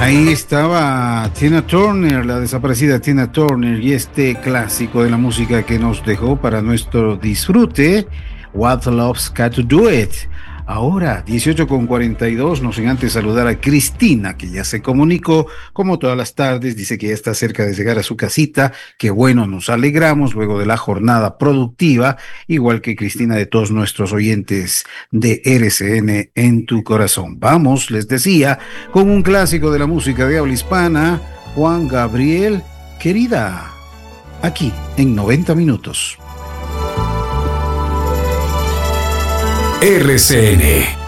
Ahí estaba Tina Turner, la desaparecida Tina Turner, y este clásico de la música que nos dejó para nuestro disfrute, What Love's Got to Do It. Ahora, 18:42, no sin antes saludar a Cristina, que ya se comunicó, como todas las tardes, dice que ya está cerca de llegar a su casita, que bueno, nos alegramos luego de la jornada productiva, igual que Cristina, de todos nuestros oyentes de RCN en tu corazón. Vamos, les decía, con un clásico de la música de habla hispana, Juan Gabriel, Querida, aquí en 90 minutos. RCN